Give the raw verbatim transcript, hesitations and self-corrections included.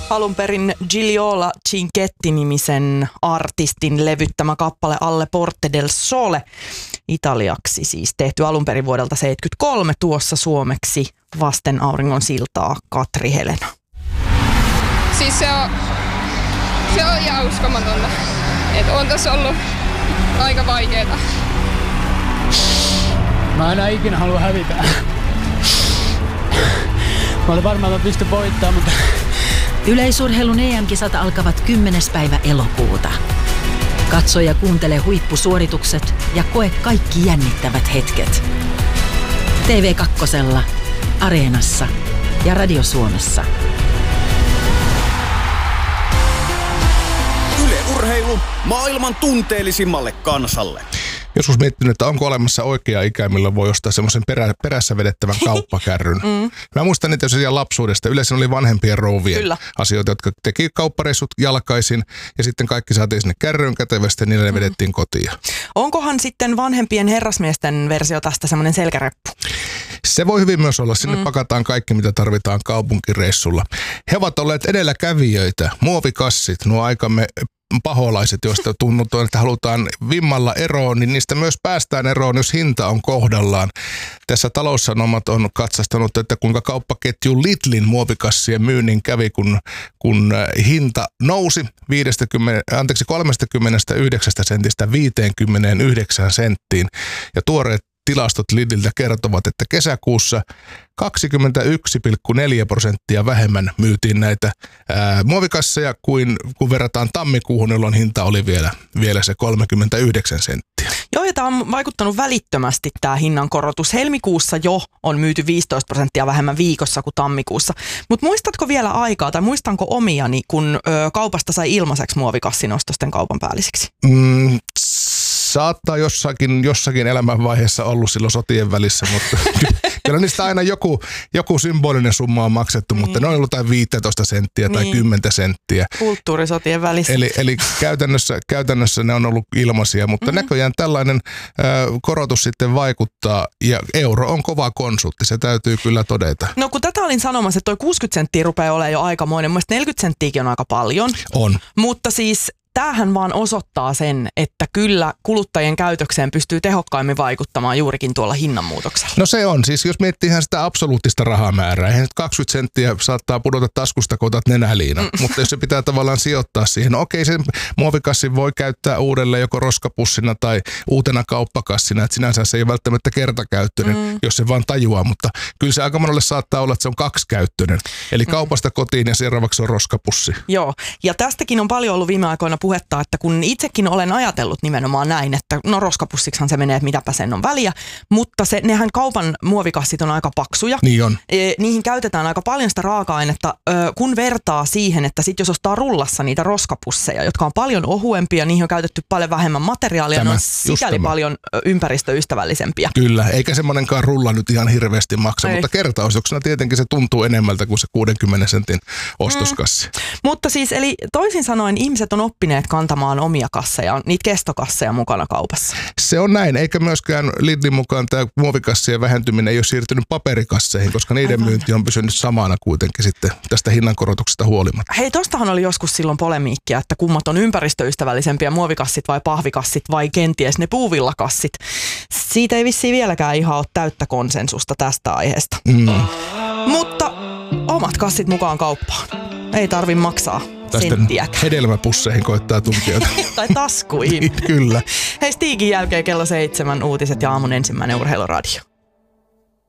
Alun perin Gigliola Cinquetti-nimisen artistin levyttämä kappale Alle Porte del Sole, italiaksi siis tehty alun perin vuodelta seitsemänkymmentäkolme, tuossa suomeksi Vasten auringon siltaa Katri Helena. Siis se on, se on ihan uskomatonta, että on tässä ollut aika vaikeeta. Mä enää ikinä halua hävitä. Mä olin varmaan, että mä pystyn voittamaan, mutta... Yleisurheilun E M-kisat alkavat kymmenes päivä elokuuta. Katso ja kuuntele huippusuoritukset ja koe kaikki jännittävät hetket. T V kaksi, Areenassa ja Radio Suomessa. Yle Urheilu maailman tunteellisimmalle kansalle. Joskus miettinyt, että onko olemassa oikea ikä, millä voi ostaa semmoisen perä, perässä vedettävän kauppakärryn. mm. Mä muistan niitä jo lapsuudesta. Yleensä oli vanhempien rouvien Kyllä. asioita, jotka teki kauppareissut jalkaisin ja sitten kaikki saatiin sinne kärryyn kätevästi ja niille ne vedettiin kotiin. Onkohan sitten vanhempien herrasmiesten versio tästä semmoinen selkäreppu? Se voi hyvin myös olla. Sinne mm. pakataan kaikki, mitä tarvitaan kaupunkireissulla. He ovat olleet edelläkävijöitä. Muovikassit, nuo aikamme paholaiset, joista tuntuu, että halutaan vimmalla eroon, niin niistä myös päästään eroon, jos hinta on kohdallaan. Tässä Taloussanomat on katsastanut, että kuinka kauppaketju Lidlin muovikassien myynnin kävi, kun, kun hinta nousi viisikymmentä, anteeksi, kolmekymmentäyhdeksän sentistä viisikymmentäyhdeksän senttiin. Ja tuoreet tilastot Lidliltä kertovat, että kesäkuussa kaksikymmentäyksi pilkku neljä prosenttia vähemmän myytiin näitä ää, muovikasseja kuin kun verrataan tammikuuhun, jolloin hinta oli vielä, vielä se kolmekymmentäyhdeksän senttiä. Joo, ja tämä on vaikuttanut välittömästi tämä hinnankorotus. Helmikuussa jo on myyty viisitoista prosenttia vähemmän viikossa kuin tammikuussa. Mutta muistatko vielä aikaa, tai muistanko omiani, kun ö, kaupasta sai ilmaiseksi muovikassin ostosten kaupan päälliseksi? Mm, saattaa jossakin, jossakin elämänvaiheessa ollut silloin sotien välissä, mutta kyllä niistä aina joku, joku symbolinen summa on maksettu, niin. Mutta ne on ollut jotain viisitoista senttiä tai niin. kymmenen senttiä. Kulttuurisotien välissä. Eli, eli käytännössä, käytännössä ne on ollut ilmaisia, mutta mm-hmm. näköjään tällainen ö, korotus sitten vaikuttaa ja euro on kova konsultti, se täytyy kyllä todeta. No kun tätä olin sanomassa, että toi kuusikymmentä senttiä rupeaa olemaan jo aikamoinen, mielestäni neljäkymmentä senttiäkin on aika paljon. On. Mutta siis tämähän vaan osoittaa sen, että kyllä kuluttajien käytökseen pystyy tehokkaimmin vaikuttamaan juurikin tuolla hinnanmuutoksella. No se on. Siis jos miettii ihan sitä absoluuttista rahamäärää, eihän kaksikymmentä senttiä saattaa pudota taskusta, kun otat nenäliina. Mm. Mutta jos se pitää tavallaan sijoittaa siihen, no okei, sen muovikassin voi käyttää uudelleen joko roskapussina tai uutena kauppakassina. Että sinänsä se ei välttämättä kertakäyttöinen, mm. jos se vaan tajuaa. Mutta kyllä se aika monelle saattaa olla, että se on kaksikäyttöinen. Eli mm. kaupasta kotiin ja seuraavaksi on roskapussi. Joo, ja tästäkin on paljon ollut viime aikoina puhetta, että kun itsekin olen ajatellut nimenomaan näin, että no roskapussiksihan se menee, että mitäpä sen on väliä, mutta se, nehän kaupan muovikassit on aika paksuja. Niin on. E, niihin käytetään aika paljon sitä raaka-ainetta, ö, kun vertaa siihen, että sit jos ostaa rullassa niitä roskapusseja, jotka on paljon ohuempia, niihin on käytetty paljon vähemmän materiaalia, tämä, ne on sikäli tämä. paljon ympäristöystävällisempiä. Kyllä, eikä semmoinenkaan rulla nyt ihan hirveästi maksa, ei. Mutta kertaostoksena tietenkin se tuntuu enemmältä kuin se kuudenkymmenen sentin ostoskassi. Mm. Mutta siis, eli toisin sanoen ihmiset on oppineet kantamaan omia kasseja, niitä kestokasseja mukana kaupassa. Se on näin, eikä myöskään Lidlin mukaan tämä muovikassien vähentyminen ei ole siirtynyt paperikasseihin, koska niiden Aivan. myynti on pysynyt samana kuitenkin sitten tästä hinnankorotuksesta huolimatta. Hei, tostahan oli joskus silloin polemiikkia, että kummat on ympäristöystävällisempiä, muovikassit vai pahvikassit vai kenties ne puuvillakassit. Siitä ei vissiin vieläkään ihan ole täyttä konsensusta tästä aiheesta. Mm. Mutta omat kassit mukaan kauppaan. Ei tarvi maksaa senttiäkään. Hedelmäpusseihin koittaa tunkia. Tai taskuihin. Kyllä. Hei, Stigin jälkeen kello seitsemän uutiset ja aamun ensimmäinen urheiluradio.